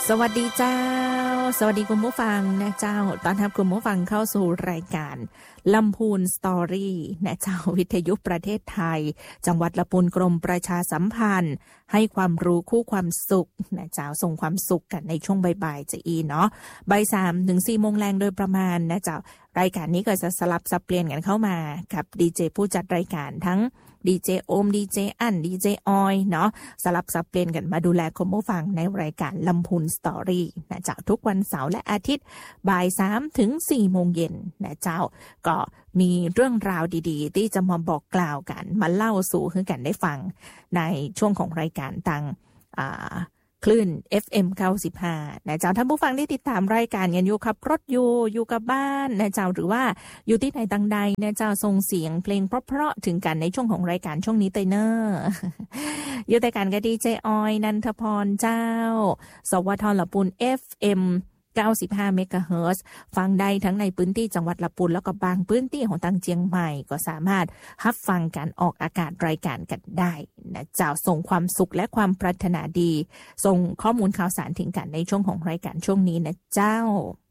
สวัสดีเจ้าสวัสดีคุณผู้ฟังนะเจ้าตอนรับคุณผู้ฟังเข้าสู่รายการลำพูนสตอรี่นะเจ้าวิทยุประเทศไทยจังหวัดลำพูนกรมประชาสัมพันธ์ให้ความรู้คู่ความสุขนะเจ้าส่งความสุขกันในช่วงบ่ายๆจะอีเนาะบ่าย3ถึง4โมงแรงโดยประมาณนะเจ้ารายการนี้ก็จะสลับสับเปลี่ยนกันเข้ามากับดีเจผู้จัดรายการทั้งดีเจโอมดีเจอั้นดีเจออยเนาะสลับสับเปลี่ยนกันมาดูแลคุณผู้ฟังในรายการลำพูนสตอรี่นะเจ้าทุกวันเสาร์และอาทิตย์บ่าย3ถึง4โมงเย็นนะเจ้าก็มีเรื่องราวดีๆที่จะมาบอกกล่าวกันมาเล่าสู่ให้กันได้ฟังในช่วงของรายการต่างคลื่น FM 95นะเจ้าท่านผู้ฟังที่ติดตามรายการกันอยู่ขับรถอยู่กับบ้านนะเจ้าหรือว่าอยู่ที่ไหนต่างใดนะเจ้าส่งเสียงเพลงเพราะๆถึงกันในช่วงของรายการช่วงนี้เตยเนอร์อยู่แต่กันกับดีเจออยนันทพรเจ้าสวทลำพูน FM 95 เมกะเฮิรตซ์ ฟังได้ทั้งในพื้นที่จังหวัดลำพูนแล้วก็บางพื้นที่ของทางเชียงใหม่ก็สามารถรับฟังการออกอากาศรายการกันได้นะเจ้าส่งความสุขและความปรารถนาดีส่งข้อมูลข่าวสารถึงกันในช่วงของรายการช่วงนี้นะเจ้า